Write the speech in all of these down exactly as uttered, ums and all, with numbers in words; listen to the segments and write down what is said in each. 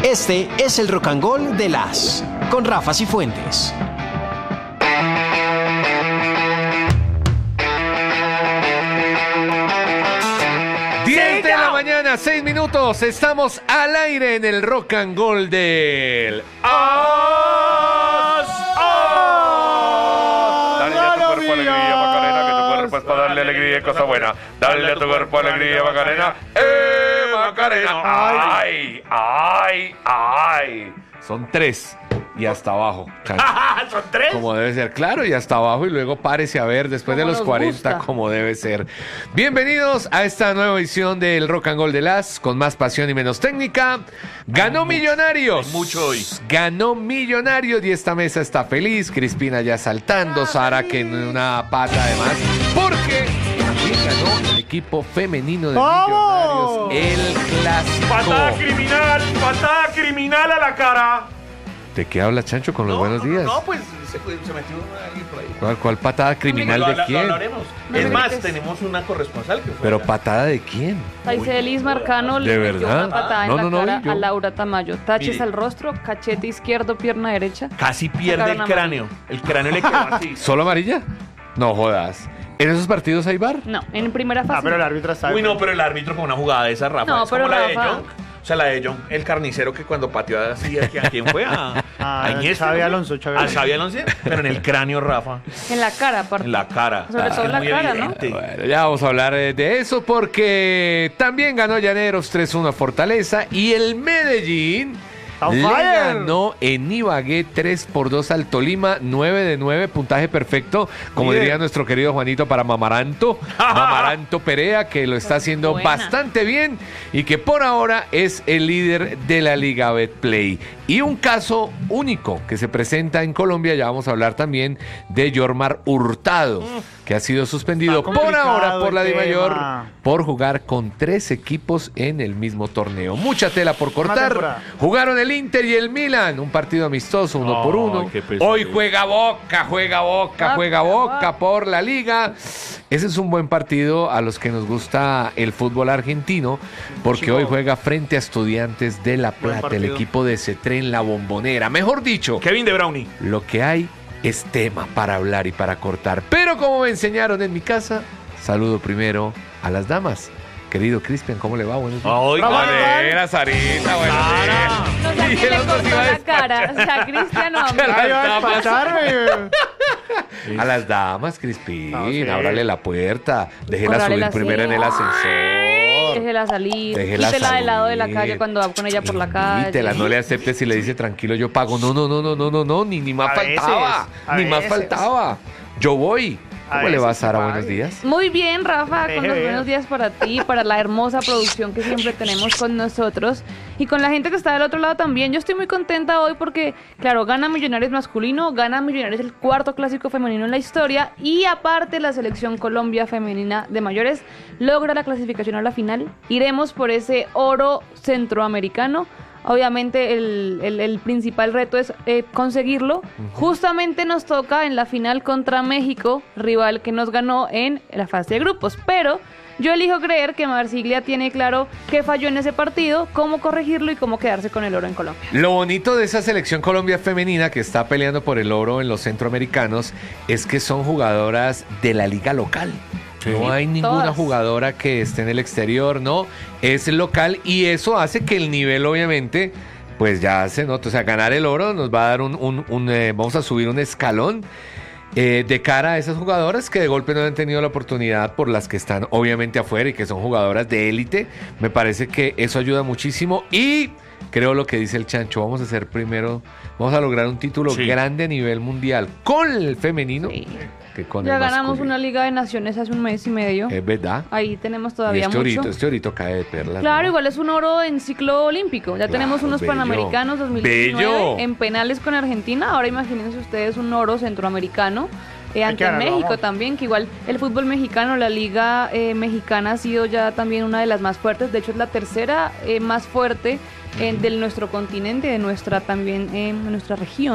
Este es el Rock and Roll de las con Rafa Cifuentes. diez de la mañana, seis minutos. Estamos al aire en el Rock and Roll del As. Dale a tu cuerpo alegría, Macarena, que tu cuerpo es para darle alegría y cosa buena. Dale a tu cuerpo alegría, Macarena. ¡Eh, Macarena! ¡Ay, ay, ay! Son tres. Y hasta abajo. ¿Son tres? Como debe ser, claro, y hasta abajo. Y luego párese a ver después de los cuarenta gusta. Como debe ser. Bienvenidos a esta nueva edición del Rock and Roll de las, con más pasión y menos técnica. Ganó hay Millonarios. Hay mucho hoy. Ganó Millonarios y esta mesa está feliz. Crispina ya saltando, Sara que en una pata además. Porque también ganó el equipo femenino de ¡Vamos! Millonarios. El clásico. Patada criminal, patada criminal a la cara. ¿De qué habla Chancho con los no, buenos días? No, no, pues se, se metió ahí por ahí. ¿Cuál, cuál patada criminal lo, de lo, quién? Lo hablaremos. No es más, grites. tenemos una corresponsal que fue. ¿Pero allá. patada de quién? Taicelis Marcano ¿De le metió verdad? una patada No, en la no, no, cara yo- a Laura Tamayo. Taches Mire. al rostro, cachete izquierdo, pierna derecha. Casi pierde el Sacaron cráneo. El cráneo le quedó así. ¿Solo amarilla? No jodas. ¿En esos partidos hay bar? No, en primera fase. Ah, pero el árbitro sabe. Uy, no, pero el árbitro con una jugada de esa, Rafa. No, es pero como la de Rafa- John. O sea, la de John, el carnicero que cuando pateó así, ¿a quién- a quién fue? A, Ah, a Iniesta, Xavi ¿no? Alonso, Xavi A Alonso. Xavi Alonso, pero en el cráneo, Rafa. En la cara, aparte. En la cara. Sobre todo Es en la muy cara, ¿no? evidente. Bueno, ya vamos a hablar eh, de eso porque también ganó Llaneros tres uno a Fortaleza y el Medellín On le fire. ganó en Ibagué tres por dos al Tolima, nueve de nueve, puntaje perfecto, como Líder. diría nuestro querido Juanito para Mamaranto, Mamaranto Perea, que lo está haciendo Buena. bastante bien y que por ahora es el líder de la Liga Betplay. Y un caso único que se presenta en Colombia, ya vamos a hablar también de Yormar Hurtado, que ha sido suspendido Está por complicado ahora por el la Dimayor tema. por jugar con tres equipos en el mismo torneo. Mucha tela por cortar. temporada. Jugaron el Inter y el Milan, un partido amistoso, uno Ay, por uno. qué pesadilla. Hoy juega Boca, juega Boca, Boca, juega Boca Boca. por la Liga. Ese es un buen partido a los que nos gusta el fútbol argentino, porque hoy juega frente a Estudiantes de La Plata, el partido. equipo de Cetré en la Bombonera. Mejor dicho, Kevin De Brownie. lo que hay es tema para hablar y para cortar. Pero como me enseñaron en mi casa, saludo primero a las damas. Querido Cristian, ¿cómo le va? Buenos días. Ay, Buenas, Sarita, buenos días. No sé a Y quién le el otro cortó se iba a la cara. O sea, Cristiano. A Ay, las va a damas. despacharme. A las damas, Crispín, Ah, ok. ábrale la puerta, déjela Córrale subir la primero en el silla. ascensor. Déjela salir. Déjela Quítela del lado de la salir. calle cuando va con ella por la calle. Quítela, no le aceptes si le dice tranquilo, yo pago. No, no, no, no, no, no, no, ni, ni más A faltaba. veces, a Ni más veces. faltaba. Yo voy. A ¿Cómo le va, veces Sara? se Buenos pague. días. Muy bien, Rafa, con Deje los ver. buenos días para ti, para la hermosa producción que siempre tenemos con nosotros y con la gente que está del otro lado también. Yo estoy muy contenta hoy porque, claro, gana Millonarios masculino, gana Millonarios el cuarto clásico femenino en la historia y aparte la selección Colombia femenina de mayores logra la clasificación a la final. Iremos por ese oro centroamericano. Obviamente el, el- el principal reto es eh, conseguirlo. Justamente nos toca en la final contra México, rival que nos ganó en la fase de grupos. Pero yo elijo creer que Marsiglia tiene claro qué falló en ese partido, cómo corregirlo y cómo quedarse con el oro en Colombia. Lo bonito de esa selección Colombia femenina que está peleando por el oro en los centroamericanos es que son jugadoras de la liga local. No hay ninguna Todas. jugadora que esté en el exterior, ¿no? Es local y eso hace que el nivel, obviamente, pues ya se nota. O sea, ganar el oro nos va a dar un, un- un, eh, vamos a subir un escalón eh, de cara a esas jugadoras que de golpe no han tenido la oportunidad por las que están obviamente afuera y que son jugadoras de élite. Me parece que eso ayuda muchísimo y creo lo que dice el Chancho, vamos a hacer primero, vamos a lograr un título Sí. grande a nivel mundial con el femenino Sí. que con Ya el ganamos masculino. una Liga de Naciones hace un mes y medio. Es verdad. Ahí tenemos Y todavía este mucho. orito, este orito cae de perlas. Claro, ¿no? igual es un oro en ciclo olímpico. Ya Claro, tenemos unos bello. Panamericanos dos mil diecinueve Bello. en penales con Argentina. Ahora imagínense ustedes un oro centroamericano. Eh, Hay ante que ganarlo, México vamos. también, que igual el fútbol mexicano, la liga eh, mexicana ha sido ya también una de las más fuertes. De hecho, es la tercera eh, más fuerte eh, de nuestro continente, de nuestra también eh, nuestra región.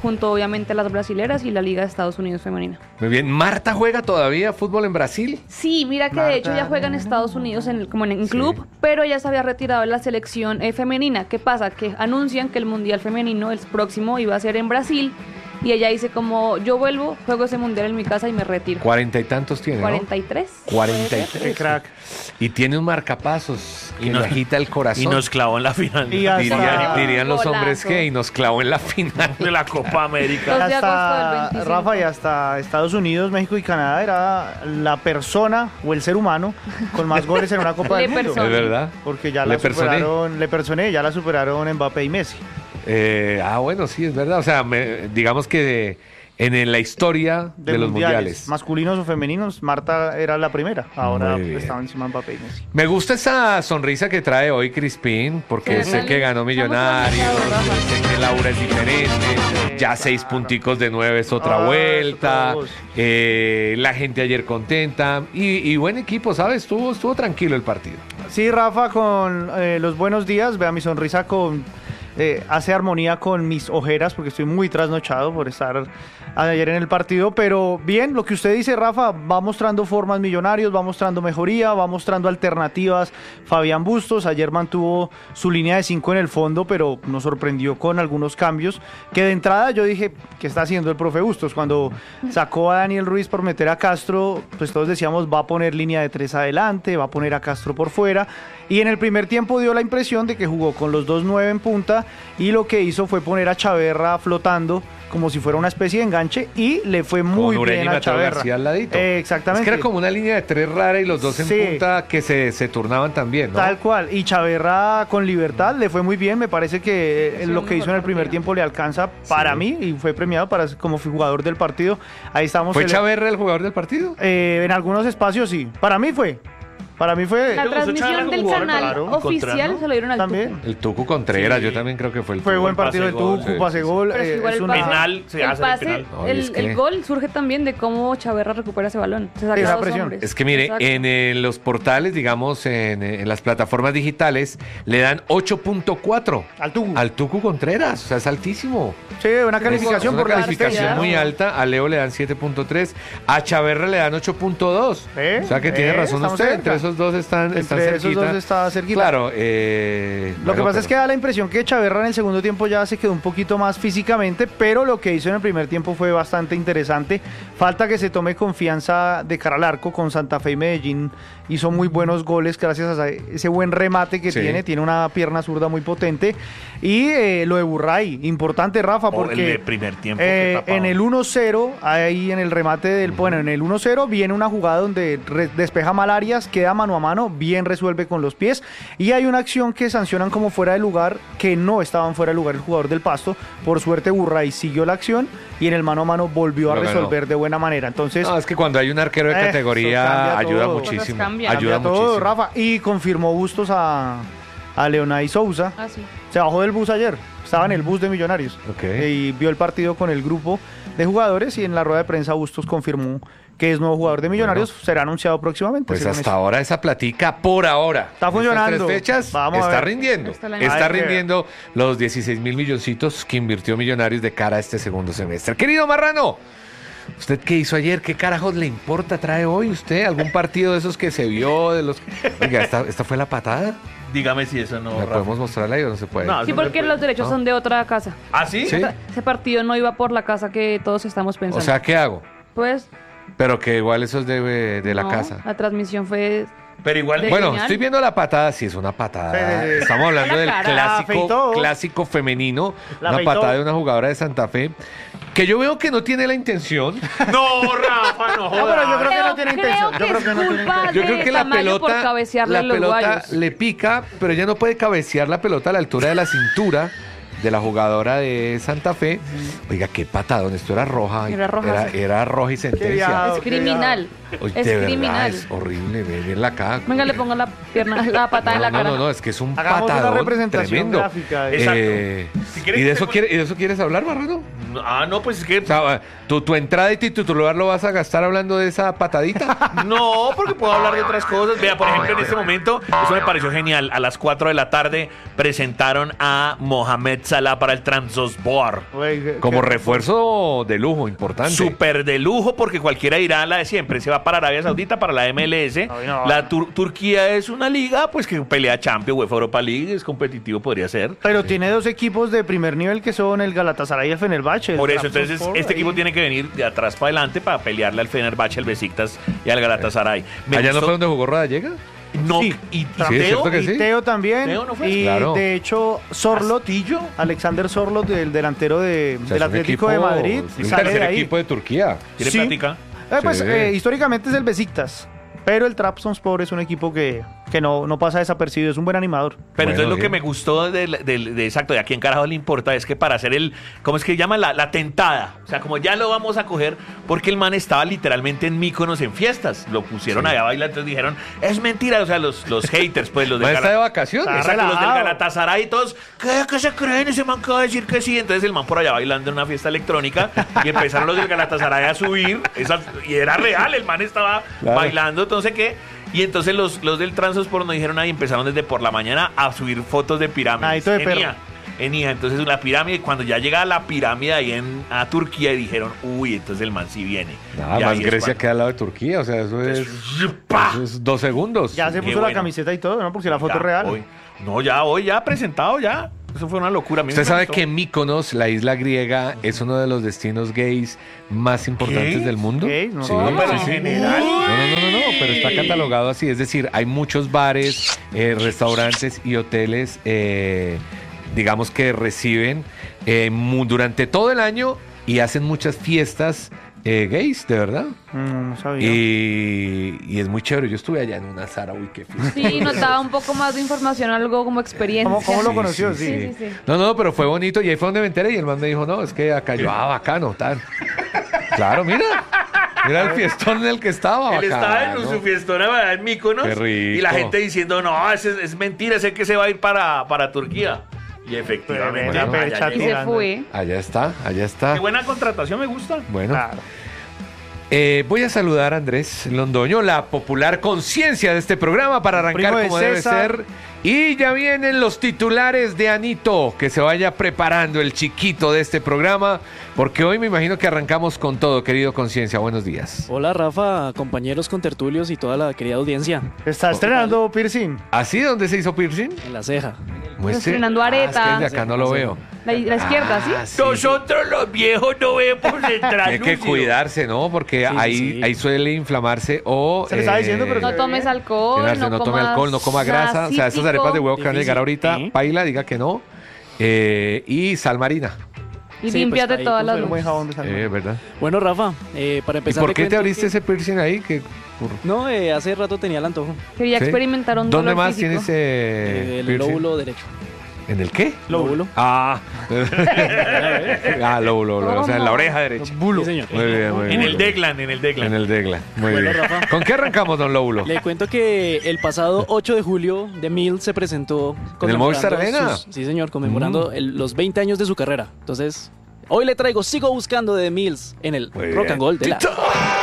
junto obviamente a las brasileras y la Liga de Estados Unidos femenina. Muy bien. ¿Marta juega todavía fútbol en Brasil? Sí, mira que de hecho ella juega en Estados Unidos en el, como en, en Sí. club, pero ella se había retirado de la selección eh, femenina. ¿Qué pasa? Que anuncian que el Mundial Femenino, el próximo, iba a ser en Brasil. Y ella dice como, yo vuelvo, juego ese mundial en mi casa y me retiro. Cuarenta y tantos tiene, ¿no? cuarenta y tres. Cuarenta y ¿Puede ser? tres. Qué crack. Y tiene un marcapasos que Y le nos- agita el corazón. Y nos clavó en la final Y hasta- Dirían, dirían los Golazo. hombres que y nos clavó en la final. de la Copa América. dos de agosto del Hasta, veinticinco. Rafa, y hasta Estados Unidos, México y Canadá era la persona o el ser humano con más goles en una Copa Le del Mundo. persona. ¿Es verdad? Porque ya Le la personé. superaron, le personé, ya la superaron Mbappé y Messi. Eh, ah, bueno, sí, es verdad. O sea, me- digamos que de- en, en la historia de, los mundiales. Masculinos o femeninos, Marta era la primera. Ahora Muy bien. estaba encima Mbappé y Messi. Me gusta esa sonrisa que trae hoy Crispín, porque Sí, sé sí. que ganó Millonarios, Estamos hablando, sé que Laura es diferente, ya seis punticos de nueve es otra Ah, vuelta, eso todos. eh, la gente ayer contenta y, y buen equipo, ¿sabes? Estuvo, estuvo tranquilo el partido. Sí, Rafa, con eh, los buenos días. Vea mi sonrisa con eh, hace armonía con mis ojeras porque estoy muy trasnochado por estar ayer en el partido. Pero bien, lo que usted dice, Rafa, va mostrando formas Millonarios, va mostrando mejoría, va mostrando alternativas. Fabián Bustos ayer mantuvo su línea de cinco en el fondo, pero nos sorprendió con algunos cambios. Que de entrada yo dije, ¿qué está haciendo el profe Bustos? Cuando sacó a Daniel Ruiz por meter a Castro, pues todos decíamos, va a poner línea de tres adelante, va a poner a Castro por fuera. Y en el primer tiempo dio la impresión de que jugó con los dos nueve en punta y lo que hizo fue poner a Chaverra flotando como si fuera una especie de enganche y le fue muy Con Ureña y bien a Mateo Chaverra. García al ladito. Eh, exactamente. Es que era como una línea de tres rara y los dos en Sí. punta que se, se turnaban también, ¿no? Tal cual. Y Chaverra con libertad le fue muy bien. Me parece que eh, Sí, lo que mejor hizo en el primer partido. tiempo le alcanza para Sí. mí y fue premiado para como jugador del partido. Ahí estamos. ¿Fue cele- Chaverra el jugador del partido? Eh, en algunos espacios sí. Para mí fue. Para mí fue. La Yo uso Chaverra transmisión del como jugador, canal claro, oficial Contreras, ¿no? se lo dieron al También. Tucu. El Tucu Contreras, Sí. yo también creo que fue el Fue Tucu. buen partido de pase gol, Tucu, sí, pase sí, gol. Pero es que eh, igual es el una- pase, penal, se el, hace el pase penal. No, y el, es que- el gol surge también de cómo Chaverra recupera ese balón. Se saca Esa a dos presión. hombres. Es que mire, Exacto. en eh, los portales, digamos, en, eh, en las plataformas digitales, le dan ocho punto cuatro Al Tucu. al Tucu Contreras. O sea, es altísimo. Sí, una calificación Es una por la calificación asistencia. muy alta. A Leo le dan siete punto tres. A Chaverra le dan ocho punto dos. ¿Eh? O sea que tiene ¿Eh? razón Estamos usted. cerca. Entre esos dos están, están Entre esos cerquita. dos está cerquita. Claro. eh, Lo bueno, que pasa es que pero- da la impresión que Chaverra en el segundo tiempo ya se quedó un poquito más físicamente, pero lo que hizo en el primer tiempo fue bastante interesante. Falta que se tome confianza de cara al arco con Santa Fe y Medellín. Hizo muy buenos goles gracias a ese buen remate que Sí. tiene. Tiene una pierna zurda muy potente. Y eh, lo de Burray, importante, Rafa, Oh, porque el de primer tiempo, eh, qué tapado. en el uno cero, ahí en el remate del... Bueno, en el uno cero viene una jugada donde re- despeja mal Arias, queda mano a mano, bien resuelve con los pies. Y hay una acción que sancionan como fuera de lugar, que no estaban fuera de lugar el jugador del Pasto. Por suerte Burray siguió la acción y en el mano a mano volvió a Lo ganó. resolver de buena manera. Entonces... No, es que cuando hay un arquero de Eso categoría cambia ayuda todo. muchísimo. Cosas cambian. Ayuda cambia todo, muchísimo. Rafa. Y confirmó Bustos a, a Leonay Sousa. Ah, sí. Se bajó del bus ayer, estaba en el bus de Millonarios Ok. y vio el partido con el grupo de jugadores y en la rueda de prensa Bustos confirmó que es nuevo jugador de Millonarios, será anunciado próximamente. Pues según hasta eso. ahora esa platica, por ahora, Está en estas funcionando. tres fechas, Vamos a está ver. rindiendo. Está la- Está Hay que ver. rindiendo los dieciséis mil milloncitos que invirtió Millonarios de cara a este segundo semestre. Querido Marrano, ¿usted qué hizo ayer? ¿Qué carajos le importa? ¿Trae hoy usted algún partido de esos que se vio? De los... Oiga, ¿esta, esta fue la patada? Dígame si eso no. ¿La Rafa. podemos mostrarla ahí o no se puede? No, Sí, eso no porque se puede. los derechos ¿No? son de otra casa. ¿Ah, sí? Sí. Ese partido no iba por la casa que todos estamos pensando. O sea, ¿qué hago? pues Pero que igual eso es de, de la no, casa. La transmisión fue Pero igual. De- Bueno, Genial. estoy viendo la patada, sí es una patada. Sí, sí, sí. Estamos hablando La del cara. La clásico, afeitó. clásico femenino, La una afeitó. patada de una jugadora de Santa Fe, que yo veo que no tiene la intención. No, Rafa, no No, pero yo creo que Creo- no tiene creo intención. que Yo creo es que no tiene culpa intención. Yo de creo que la Tamayo por pelota, cabecearle la a los pelota guayos. le pica, pero ella no puede cabecear la pelota a la altura de la cintura de la jugadora de Santa Fe. Oiga, qué patadón, esto era roja. Era roja, Era, sí. era roja y Qué sentencia. viado. es criminal. Oye, es de verdad, criminal. es horrible, ve, ve la cara. Venga, le pongo la pierna, la patada en No, la no, cara. no, no, es que es un Hagamos una patadón representación tremendo. gráfica de- Exacto. Eh, Si quieres ¿y, de que eso te- quiere, ¿Y de eso quieres hablar, Marrano? Ah, no, pues es que... O sea, ¿tu, tu entrada y tu titular lo vas a gastar hablando de esa patadita? No, porque puedo hablar de otras cosas. Vea, por ejemplo, en este momento, eso me pareció genial. A las cuatro de la tarde presentaron a Mohamed Salah para el Trabzonspor. Güey, que- Como que- refuerzo de lujo, importante. Súper de lujo, porque cualquiera irá a la de siempre. Se va para Arabia Saudita, para la M L S. Ay, no. La Tur- Turquía es una liga, pues que pelea Champions, UEFA Europa League, es competitivo, podría ser. Pero tiene dos equipos de primer nivel que son el Galatasaray y el Fenerbahce. el Por eso, entonces, Trabzonspor, este ahí. equipo tiene que venir de atrás para adelante para pelearle al Fenerbahce, al Besiktas y al Galatasaray. Me ¿Allá no gustó- fue donde jugó Rodallega? No, Sí. y, y Sí, es cierto que Y sí. Teo también. Teo no fue. Y Claro. de hecho, Sorlot, ¿Castillo? Alexander Sorlot, el delantero de, O sea, del es un Atlético de equipo- Madrid, un sale tercer de ahí. equipo de Turquía. ¿Tiene Sí. plática? Eh, pues Sí. eh, históricamente es el Besiktas, pero el Trabzonspor es un equipo que, que no, no pasa desapercibido, es un buen animador. Pero Bueno, entonces lo bien. que me gustó del, del- de exacto, de aquí en carajo le importa es que para hacer el, ¿cómo es que llama? La, la tentada. O sea, como ya lo vamos a coger, porque el man estaba literalmente en Míconos en fiestas. Lo pusieron allá a bailar, entonces dijeron, es mentira. O sea, los, los haters, pues los de ¿Man está de Gala- vacaciones? Está Exacto, los del relajado. Galatasaray y todos, ¿qué, ¿qué se creen? Ese man acaba de decir que sí. Entonces el man por allá bailando en una fiesta electrónica y empezaron los del Galatasaray a subir. Esas, y era real, el man estaba Claro. bailando, entonces ¿qué? Y entonces los, los del Trabzonspor nos dijeron ahí, empezaron desde por la mañana a subir fotos de pirámides. Nadito de en perro. I A, en I A. Entonces la pirámide, cuando ya llega a la pirámide ahí en a Turquía, dijeron, uy, entonces el man sí viene. Nada Y más ahí es Grecia cuando- queda al lado de Turquía, o sea, eso es, ¡Pa! eso es dos segundos. Ya se Qué puso la bueno. camiseta y todo, ¿no? Porque la foto Ya, es real. hoy. No, ya hoy, ya presentado, ya. Eso fue una locura. A mí Usted me sabe gustó. que Mykonos, la isla griega, es uno de los destinos gays más importantes ¿Gays? del mundo. Gays, no Sí, sé. No, pero en sí, sí. general. No, no, no, no, no, pero está catalogado así. Es decir, hay muchos bares, eh, restaurantes y hoteles, eh, digamos que reciben eh, mu- durante todo el año y hacen muchas fiestas eh, gays, de verdad. Mm, no sabía. Y, y es muy chévere. Yo estuve allá en una Zara, uy, qué fiesta. Sí, notaba un poco más de información, algo como experiencia. ¿Cómo, cómo lo Sí, conoció? sí, Sí. Sí, sí, sí. No, no, pero fue bonito y ahí fue donde me enteré y el man me dijo, no, es que acá yo, ah, bacano, tal. Claro, mira, mira el fiestón en el que estaba, Él estaba en bacano. su fiestona ¿verdad? En Míconos. Qué rico. Y la gente diciendo, no, es, es mentira, sé que se va a ir para, para Turquía. Y efectivamente, Tremenda allá percha, Y llegó. se fue. Allá está, allá está. Qué buena contratación, me gusta. Bueno, Claro. eh, voy a saludar a Andrés Londoño, la popular conciencia de este programa para arrancar Primo de como debe César. ser. Y ya vienen los titulares de Anito, que se vaya preparando el chiquito de este programa, porque hoy me imagino que arrancamos con todo, querido conciencia. Buenos días. Hola Rafa, compañeros contertulios y toda la querida audiencia. Está estrenando piercing. ¿Así donde se hizo piercing? En la ceja. Muestre. estrenando Ah, areta. es que de acá no lo veo. La, la izquierda, ¿sí? Ah, sí. Nosotros los viejos no vemos el Hay que translúcido. cuidarse, ¿no? Porque Sí, ahí, sí. ahí suele inflamarse o... Se le estaba diciendo, pero No tomes alcohol, Llenarse, no, no, tome comas alcohol, no coma grasa. nada O sea, esas cítrico. arepas de huevo que van a llegar Difícil. ahorita, Sí. paila, diga que no. Eh, y sal marina. Y Sí, límpiate pues, ahí todas las Un buen luces. jabón de salud. Eh, ¿verdad? Bueno Rafa, eh, para ¿Y empezar... por te qué te cuento abriste que- ese piercing ahí? Que, No, eh, hace rato tenía el antojo. Quería ¿sí? experimentar un ¿Dónde dolor más físico. tienes Eh, eh, el piercing? lóbulo derecho. ¿En el qué? Lóbulo. Ah. ah, lóbulo, lóbulo. O sea, en la oreja derecha. Sí, señor. Muy bien, muy bien. En el Declan, en el Declan. En el Degla. Muy Bueno, bien. Rafa. ¿Con qué arrancamos, don Lóbulo? Le cuento que el pasado ocho de julio de Mills se presentó ¿En el Movistar conmemorando Arena? sus- sí, señor, conmemorando Mm. el- los veinte años de su carrera. Entonces, hoy le traigo Sigo Buscando de The Mills en el Muy Rock bien. and Roll de la...